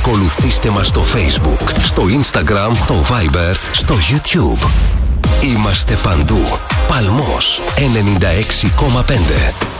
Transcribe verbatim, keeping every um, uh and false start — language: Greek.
Ακολουθήστε μας στο Facebook, στο Instagram, το Viber, στο YouTube. Είμαστε παντού. Παλμός ενενήντα έξι κόμμα πέντε.